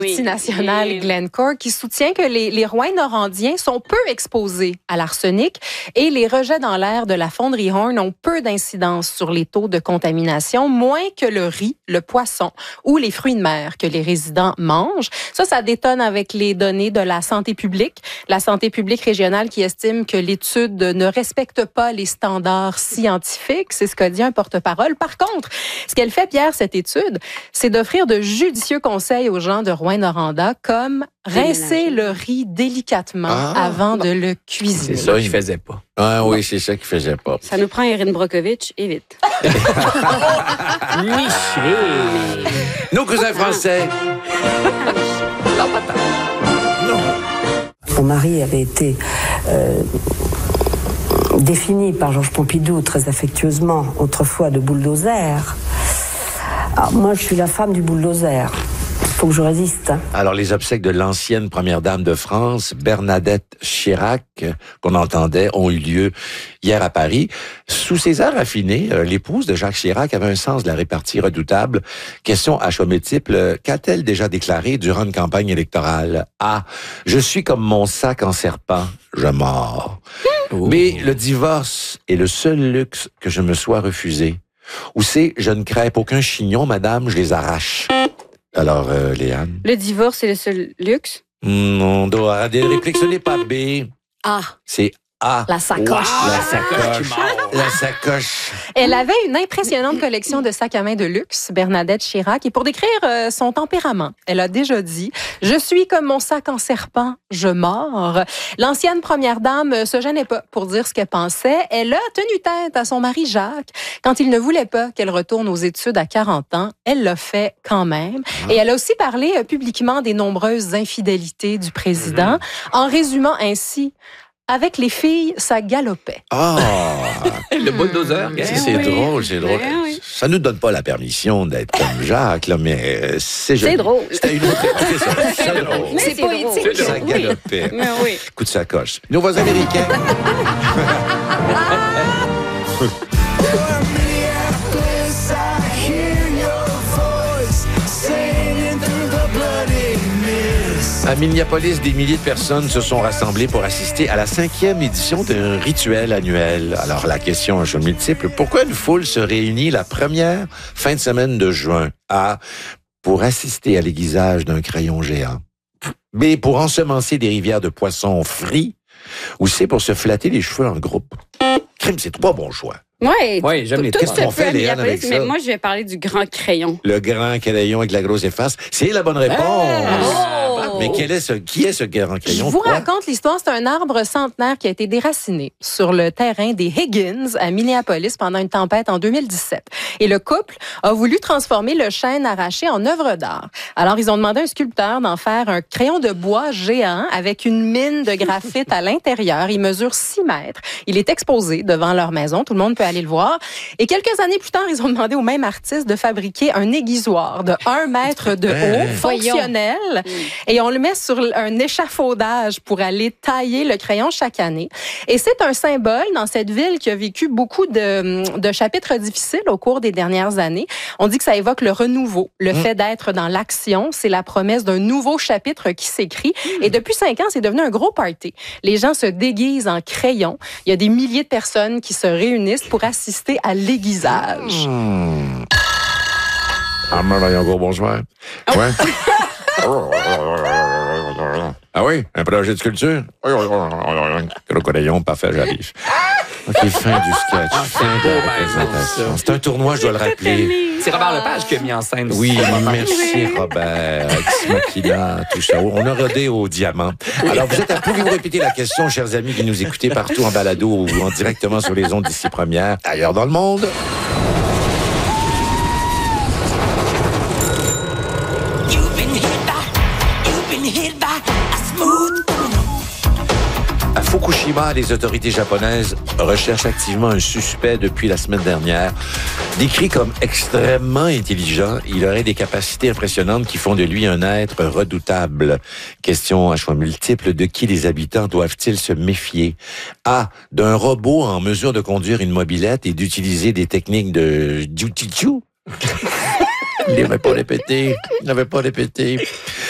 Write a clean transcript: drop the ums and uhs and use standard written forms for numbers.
multinationale Glencore qui soutient que les Rouyn-Norandiens sont peu exposés à l'arsenic et les rejets dans l'air de la fonderie Horn ont peu d'incidence sur les taux de contamination, moins que le riz, le poisson ou les fruits de mer que les résidents mangent. Ça détonne avec les données de la santé publique. La santé publique régionale qui estime que l'étude ne respecte pas les standards scientifiques. C'est ce qu'a dit un porte-parole. Par contre, ce qu'elle fait, Pierre, cette étude, c'est d'offrir de judicieux conseils aux gens de Rouyn-Noranda, comme rincer le riz délicatement avant de le cuisiner. C'est ça qu'il faisait pas. Ah oui, c'est ça qu'il faisait pas. Ça nous prend Erin Brockovich et vite. Michel! Nos cousins français. Mon mari avait été défini par Georges Pompidou très affectueusement autrefois de bulldozer. Alors, moi, je suis la femme du bulldozer. Faut que je résiste. Alors, les obsèques de l'ancienne première dame de France, Bernadette Chirac, qu'on entendait, ont eu lieu hier à Paris. Sous ses airs raffinés, l'épouse de Jacques Chirac avait un sens de la répartie redoutable. Question à choix multiples, qu'a-t-elle déjà déclaré durant une campagne électorale? A. Je suis comme mon sac en serpent, je mords. B. Le divorce est le seul luxe que je me sois refusé. Ou C. Je ne crêpe aucun chignon, madame, je les arrache. Alors, Léane? Le divorce est le seul luxe? On doit avoir des répliques. Ce n'est pas B. Ah. C'est A. La sacoche. La sacoche. La sacoche. Elle avait une impressionnante collection de sacs à main de luxe, Bernadette Chirac. Et pour décrire son tempérament, elle a déjà dit « Je suis comme mon sac en serpent, je mords ». L'ancienne première dame se gênait pas pour dire ce qu'elle pensait. Elle a tenu tête à son mari Jacques. Quand il ne voulait pas qu'elle retourne aux études à 40 ans, elle l'a fait quand même. Et elle a aussi parlé publiquement des nombreuses infidélités du président, en résumant ainsi: avec les filles, ça galopait. Ah! Le bulldozer. C'est drôle, c'est drôle. Oui. Ça nous donne pas la permission d'être comme Jacques, là, mais c'est C'est drôle. C'était une autre époque, ça. C'est drôle. Mais c'est poétique. Ça galopait. Mais oui. Coup de sacoche. Nos voisins américains. À Minneapolis, des milliers de personnes se sont rassemblées pour assister à la 5e édition d'un rituel annuel. Alors, la question à choix multiple, pourquoi une foule se réunit la première fin de semaine de juin? A. Pour assister à l'aiguisage d'un crayon géant. B. Pour ensemencer des rivières de poissons frits. Ou C. Pour se flatter les cheveux en groupe. Crime, c'est 3 bons choix. Oui, j'aime les tout trois. se Qu'est-ce qu'on fait fait, à Léane, avec Minneapolis, mais ça? moi, je vais parler du grand crayon. Le grand crayon avec la grosse efface. C'est la bonne réponse. Mais qui est ce grand Je crayon? vous Quoi? raconte l'histoire. C'est un arbre centenaire qui a été déraciné sur le terrain des Higgins à Minneapolis pendant une tempête en 2017. Et le couple a voulu transformer le chêne arraché en œuvre d'art. Alors, ils ont demandé à un sculpteur d'en faire un crayon de bois géant avec une mine de graphite à l'intérieur. Il mesure 6 mètres. Il est exposé devant leur maison. Tout le monde peut aller le voir. Et quelques années plus tard, ils ont demandé au même artiste de fabriquer un aiguisoir de 1 mètre de haut, fonctionnel. Et on le met sur un échafaudage pour aller tailler le crayon chaque année. Et c'est un symbole dans cette ville qui a vécu beaucoup de chapitres difficiles au cours des dernières années. On dit que ça évoque le renouveau, le fait d'être dans l'action. C'est la promesse d'un nouveau chapitre qui s'écrit. Et depuis 5 ans, c'est devenu un gros party. Les gens se déguisent en crayon. Il y a des milliers de personnes qui se réunissent pour assister à l'aiguisage. Ah, un gros bonsoir. Ouais. Ah oui, un projet de sculpture? Gros crayon, parfait, j'arrive. OK, fin du sketch, fin de la représentation. C'est un tournoi, je dois le rappeler. C'est Robert Lepage qui a mis en scène. Oui, merci Robert, Ex Machina, tout ça. On a rodé au diamant. Alors, pouvez-vous répéter la question, chers amis qui nous écoutez partout en balado ou en directement sur les ondes d'ici première, ailleurs dans le monde? À Fukushima, les autorités japonaises recherchent activement un suspect depuis la semaine dernière. Décrit comme extrêmement intelligent, il aurait des capacités impressionnantes qui font de lui un être redoutable. Question à choix multiples, de qui les habitants doivent-ils se méfier? A. D'un robot en mesure de conduire une mobilette et d'utiliser des techniques de jujitsu. Il n'avait pas répété.